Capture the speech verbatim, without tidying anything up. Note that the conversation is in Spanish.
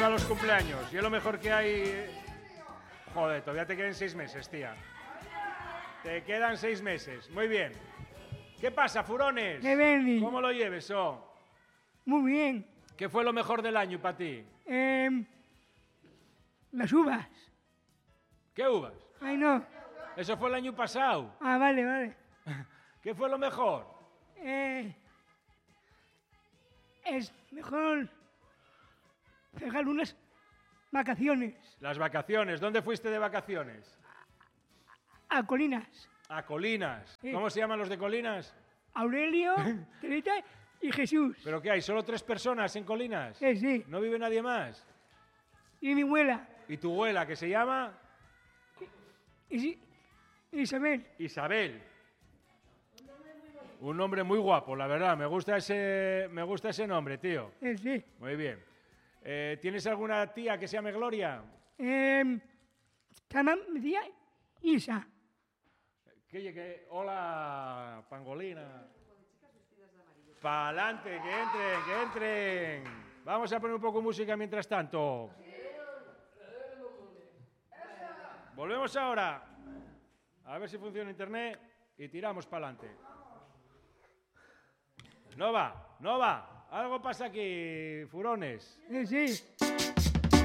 viva los cumpleaños. Y es lo mejor que hay... Joder, todavía te quedan seis meses, tía. Te quedan seis meses. Muy bien. ¿Qué pasa, furones? ¿Qué Benny? ¿Cómo lo lleves, oh? Muy bien. ¿Qué fue lo mejor del año para ti? Eh, las uvas. ¿Qué uvas? Ay, no. Eso fue el año pasado. Ah, vale, vale. ¿Qué fue lo mejor? Eh, es mejor dejar unas vacaciones Las vacaciones. ¿Dónde fuiste de vacaciones? a Colinas. A Colinas. Sí. ¿Cómo se llaman los de Colinas? Aurelio, Teresa y Jesús. ¿Pero qué hay? ¿Solo tres personas en Colinas? Sí, sí. ¿No vive nadie más? Y mi abuela, ¿Y tu abuela, que se llama? Is- Isabel. Isabel. Un nombre muy guapo, la verdad. Me gusta ese, me gusta ese nombre, tío. Sí, sí. Muy bien. Eh, ¿Tienes alguna tía que se llame Gloria? Eh, se llama mi tía Isa. Que, que, hola, pangolina. Pa'lante, que entren, que entren. Vamos a poner un poco de música mientras tanto. Volvemos ahora. A ver si funciona internet y tiramos para adelante. No va, no va. Algo pasa aquí, furones. Sí, sí.